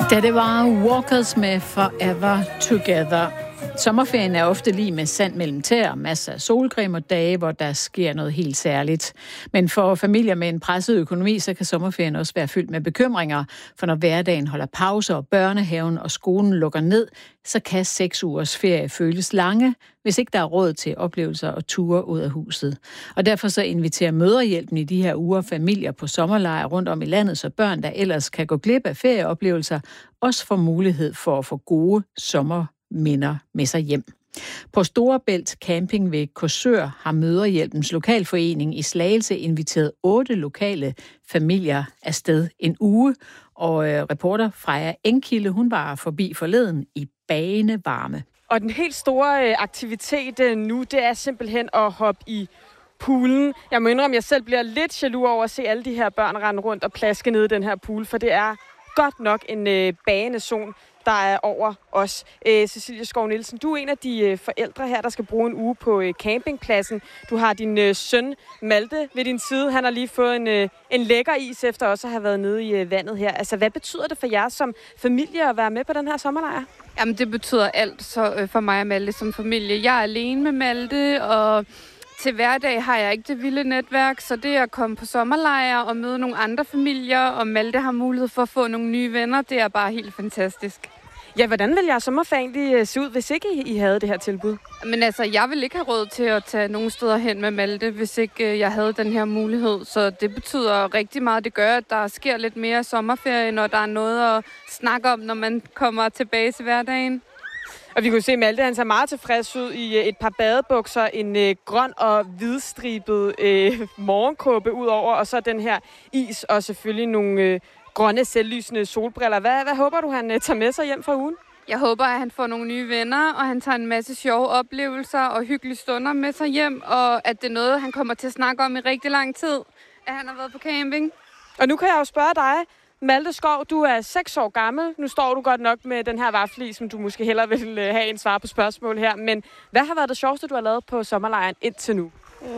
Da det var Walkers med Forever Together. Sommerferien er ofte lige med sand mellem tæer, masser af solcreme og dage, hvor der sker noget helt særligt. Men for familier med en presset økonomi, så kan sommerferien også være fyldt med bekymringer. For når hverdagen holder pause, og børnehaven og skolen lukker ned, så kan 6 ugers ferie føles lange, hvis ikke der er råd til oplevelser og ture ud af huset. Og derfor så inviterer Mødrehjælpen i de her uger familier på sommerlejr rundt om i landet, så børn, der ellers kan gå glip af ferieoplevelser, også får mulighed for at få gode sommerminder med sig hjem. På Storebælt Camping ved Korsør har Mødrehjælpens lokalforening i Slagelse inviteret 8 lokale familier afsted en uge, og reporter Freja Enkilde, hun var forbi forleden i bagende varme. Og den helt store aktivitet nu, det er simpelthen at hoppe i poolen. Jeg må indrømme, at jeg selv bliver lidt jaloux over at se alle de her børn rende rundt og plaske ned i den her pool, for det er godt nok en bagende zone, der er over os. Cecilie Skov Nielsen, du er en af de forældre her, der skal bruge en uge på campingpladsen. Du har din søn Malte ved din side. Han har lige fået en lækker is efter også at have været nede i vandet her. Altså, hvad betyder det for jer som familie at være med på den her sommerlejr? Jamen, det betyder alt for mig og Malte som familie. Jeg er alene med Malte, og til hverdag har jeg ikke det vilde netværk, så det at komme på sommerlejr og møde nogle andre familier, og Malte har mulighed for at få nogle nye venner, det er bare helt fantastisk. Ja, hvordan ville jeres sommerferie egentlig se ud, hvis ikke I havde det her tilbud? Men altså, jeg vil ikke have råd til at tage nogen steder hen med Malte, hvis ikke jeg havde den her mulighed. Så det betyder rigtig meget. Det gør, at der sker lidt mere sommerferie, når der er noget at snakke om, når man kommer tilbage til hverdagen. Og vi kunne se, at Malte han ser meget tilfreds ud i et par badebukser, en grøn og hvidstribet morgenkåbe udover, og så den her is, og selvfølgelig nogle grønne, selvlysende solbriller. Hvad håber du, han tager med sig hjem fra ugen? Jeg håber, at han får nogle nye venner, og han tager en masse sjove oplevelser og hyggelige stunder med sig hjem, og at det er noget, han kommer til at snakke om i rigtig lang tid, at han har været på camping. Og nu kan jeg jo spørge dig, Malte Skov, du er 6 år gammel. Nu står du godt nok med den her vaffel, som du måske hellere vil have en svar på spørgsmål her. Men hvad har været det sjoveste, du har lavet på sommerlejren indtil nu?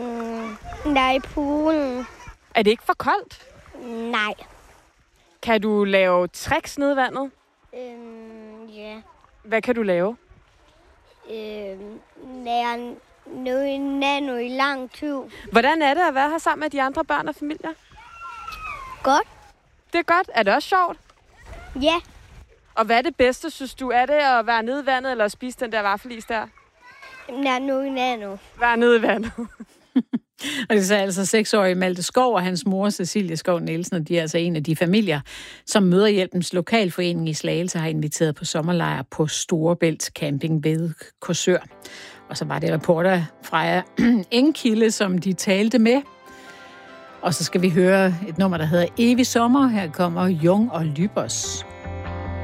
Der er i poolen. Er det ikke for koldt? Nej. Kan du lave tricks ned i vandet? Ja. Hvad kan du lave? Lære noget nano i lang tid. Hvordan er det at være her sammen med de andre børn og familier? Godt. Det er godt. Er det også sjovt? Ja. Og hvad er det bedste, synes du? Er det at være nede i vandet, eller at spise den der vaffelis der? Nano. Være nede i vandet. Og det er altså 6-årige Malte Skov og hans mor Cecilie Skov Nielsen, og de er altså en af de familier, som Mødrehjælpens lokalforening i Slagelse har inviteret på sommerlejr på Storebælt Camping ved Korsør. Og så var det reporter Freja Enkilde, som de talte med. Og så skal vi høre et nummer, der hedder Evig Sommer. Her kommer Jung og Lybos.